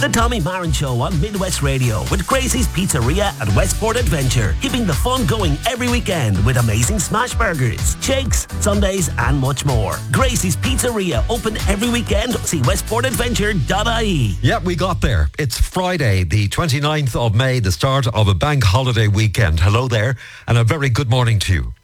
The Tommy Marin Show on Midwest Radio with Gracie's Pizzeria at Westport Adventure, keeping the fun going every weekend with amazing smash burgers, shakes, sundaes and much more. Gracie's Pizzeria, open every weekend. See westportadventure.ie. Yeah, we got there. It's Friday, the 29th of May, the start of a bank holiday weekend. Hello there, and a very good morning to you.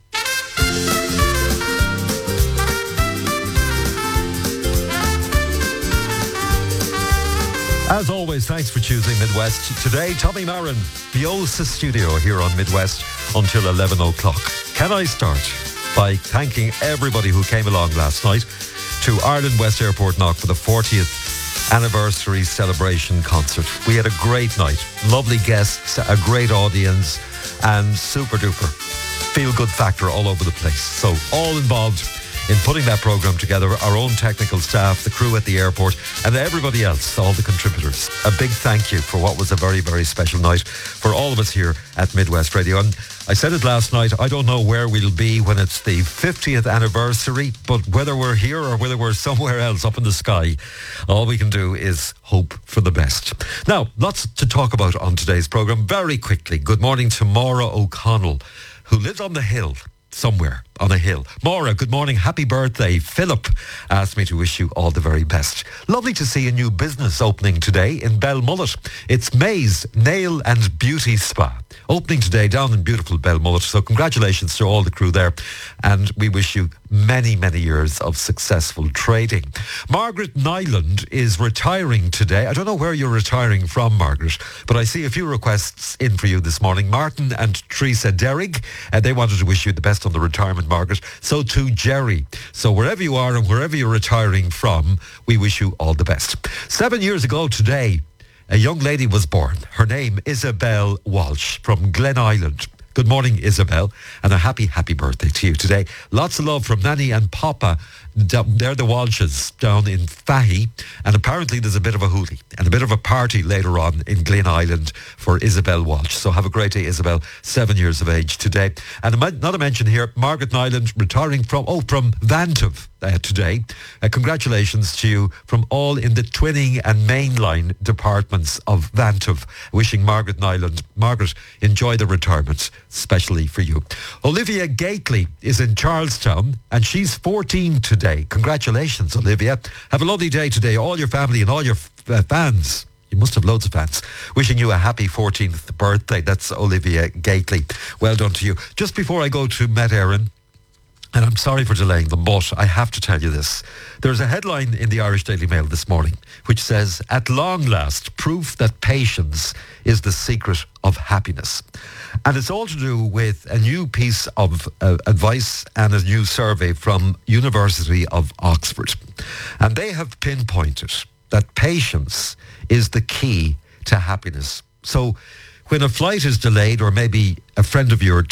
As always, thanks for choosing Midwest. Today, Tommy Marin, the OSA studio here on Midwest until 11 o'clock. Can I start by thanking everybody who came along last night to Ireland West Airport Knock for the 40th anniversary celebration concert. We had a great night, lovely guests, a great audience, and super duper feel-good factor all over the place. So all involved in putting that programme together, our own technical staff, the crew at the airport, and everybody else, all the contributors. A big thank you for what was a very, very special night for all of us here at Midwest Radio. And I said it last night, I don't know where we'll be when it's the 50th anniversary, but whether we're here or whether we're somewhere else up in the sky, all we can do is hope for the best. Now, lots to talk about on today's programme. Very quickly, good morning to Maura O'Connell, who lives on the hill somewhere on a hill. Maura, good morning. Happy birthday. Philip asked me to wish you all the very best. Lovely to see a new business opening today in Belmullet. It's May's Nail and Beauty Spa. Opening today down in beautiful Belmullet. So congratulations to all the crew there. And we wish you many, many years of successful trading. Margaret Nyland is retiring today. I don't know where you're retiring from, Margaret, but I see a few requests in for you this morning. Martin and Teresa Derrig, they wanted to wish you the best on the retirement, Margaret. So too Jerry. So wherever you are and wherever you're retiring from, we wish you all the best. 7 years ago today, a young lady was born. Her name, Isabel Walsh from Glen Island. Good morning, Isabel, and a happy, happy birthday to you today. Lots of love from Nanny and Papa. They're the Walshes down in Fahy, and apparently there's a bit of a hoolie and a bit of a party later on in Glen Island for Isabel Walsh. So have a great day, Isabel, 7 years of age today. And not to mention here, Margaret Nyland retiring from Vantive today. Congratulations to you from all in the twinning and mainline departments of Vantive. Wishing Margaret Nyland, Margaret, enjoy the retirement, especially for you. Olivia Gately is in Charlestown and she's 14 today. Congratulations, Olivia. Have a lovely day today, all your family and all your fans. You must have loads of fans. Wishing you a happy 14th birthday. That's Olivia Gately. Well done to you. Just before I go to Met Éireann, and I'm sorry for delaying them, but I have to tell you this. There's a headline in the Irish Daily Mail this morning which says, "At long last, proof that patience is the secret of happiness." And it's all to do with a new piece of advice and a new survey from University of Oxford. And they have pinpointed that patience is the key to happiness. So when a flight is delayed, or maybe a friend of yours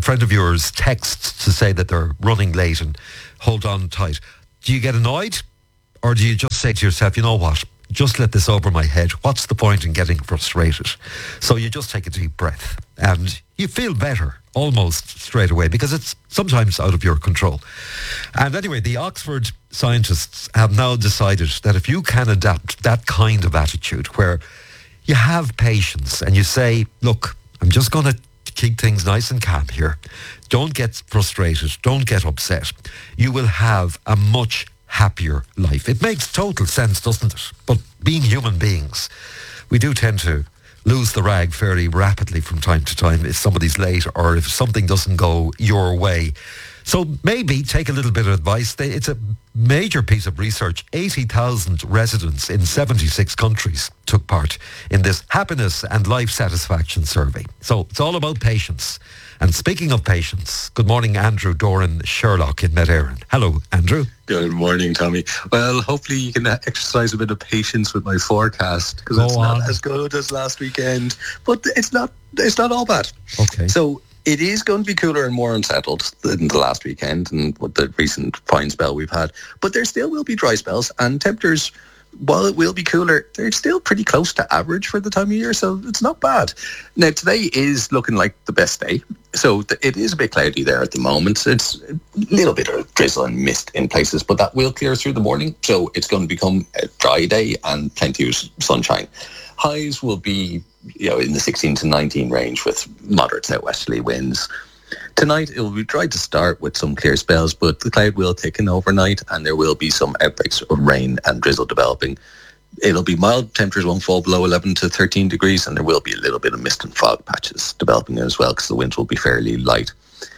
texts to say that they're running late and hold on tight, do you get annoyed? Or do you just say to yourself, you know what, just let this over my head. What's the point in getting frustrated? So you just take a deep breath and you feel better almost straight away because it's sometimes out of your control. And anyway, the Oxford scientists have now decided that if you can adapt that kind of attitude where you have patience and you say, look, I'm just going to keep things nice and calm here. Don't get frustrated. Don't get upset. You will have a much happier life. It makes total sense, doesn't it? But being human beings, we do tend to lose the rag fairly rapidly from time to time if somebody's late or if something doesn't go your way. So maybe take a little bit of advice. It's a major piece of research. 80,000 residents in 76 countries took part in this happiness and life satisfaction survey. So it's all about patience. And speaking of patience, good morning, Andrew Doran Sherlock in Met Éireann. Hello, Andrew. Good morning, Tommy. Well, hopefully you can exercise a bit of patience with my forecast because it's not as good as last weekend, but it's not all bad. Okay. So it is going to be cooler and more unsettled than the last weekend and with the recent fine spell we've had, but there still will be dry spells and temperatures while it will be cooler, they're still pretty close to average for the time of year, so it's not bad. Now, today is looking like the best day. So it is a bit cloudy there at the moment. It's a little bit of drizzle and mist in places, but that will clear through the morning. So it's going to become a dry day and plenty of sunshine. Highs will be, in the 16 to 19 range with moderate southwesterly winds. Tonight, it will be dry to start with some clear spells, but the cloud will thicken overnight and there will be some outbreaks of rain and drizzle developing. It'll be mild. Temperatures won't fall below 11 to 13 degrees, and there will be a little bit of mist and fog patches developing as well because the winds will be fairly light.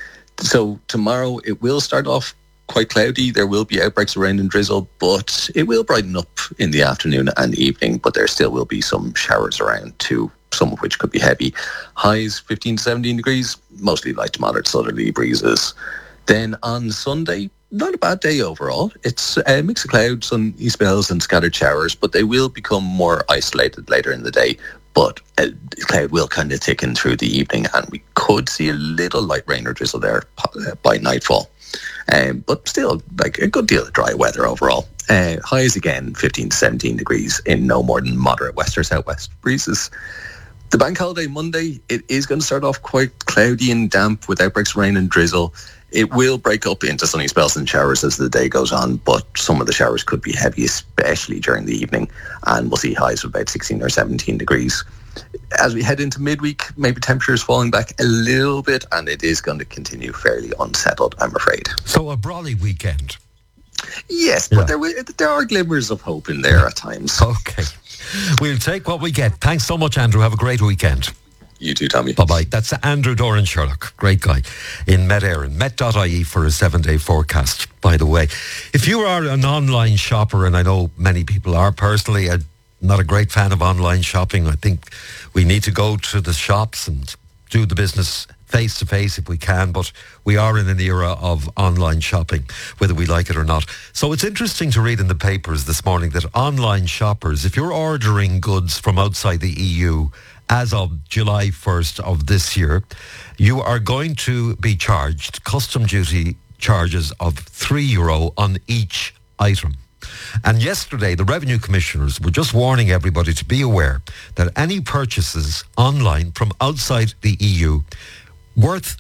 So tomorrow, it will start off quite cloudy. There will be outbreaks of rain and drizzle, but it will brighten up in the afternoon and evening, but there still will be some showers around too, some of which could be heavy. Highs 15 to 17 degrees, mostly light to moderate southerly breezes. Then on Sunday, not a bad day overall. It's a mix of clouds, sunny spells and scattered showers, but they will become more isolated later in the day. But the cloud will kind of thicken through the evening, and we could see a little light rain or drizzle there by nightfall. But still, like a good deal of dry weather overall. Highs again, 15 to 17 degrees in no more than moderate west or southwest breezes. The bank holiday Monday, it is going to start off quite cloudy and damp with outbreaks of rain and drizzle. It will break up into sunny spells and showers as the day goes on, but some of the showers could be heavy, especially during the evening, and we'll see highs of about 16 or 17 degrees. As we head into midweek, maybe temperatures falling back a little bit, and it is going to continue fairly unsettled, I'm afraid. So a brolly weekend. Yes, but there are glimmers of hope in there at times. Okay. We'll take what we get. Thanks so much, Andrew. Have a great weekend. You too, Tommy. Bye-bye. That's Andrew Doran Sherlock. Great guy in Met Éireann. Met.ie for a 7-day forecast, by the way. If you are an online shopper, and I know many people are personally, not a great fan of online shopping. I think we need to go to the shops and do the business face-to-face if we can, but we are in an era of online shopping, whether we like it or not. So it's interesting to read in the papers this morning that online shoppers, if you're ordering goods from outside the EU as of July 1st of this year, you are going to be charged custom duty charges of €3 on each item. And yesterday, the revenue commissioners were just warning everybody to be aware that any purchases online from outside the EU worth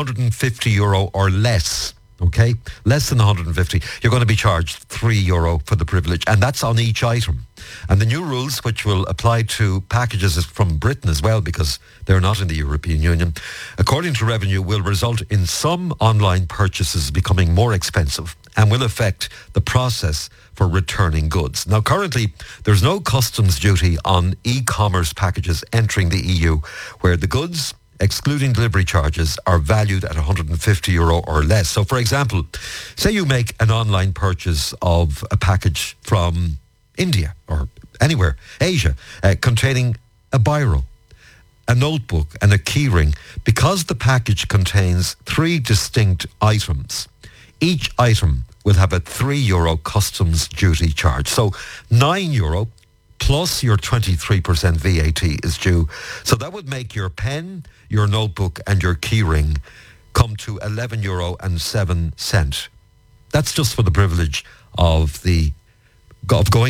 €150 or less, okay? Less than 150, you're going to be charged €3 for the privilege, and that's on each item. And the new rules, which will apply to packages from Britain as well, because they're not in the European Union, according to Revenue, will result in some online purchases becoming more expensive and will affect the process for returning goods. Now, currently, there's no customs duty on e-commerce packages entering the EU, where the goods, excluding delivery charges, are valued at €150 or less. So, for example, say you make an online purchase of a package from India or anywhere, Asia, containing a biro, a notebook and a keyring. Because the package contains 3 distinct items, each item will have a €3 customs duty charge. So €9 plus your 23% VAT is due. So that would make your pen, your notebook and your keyring come to €11.07. That's just for the privilege of going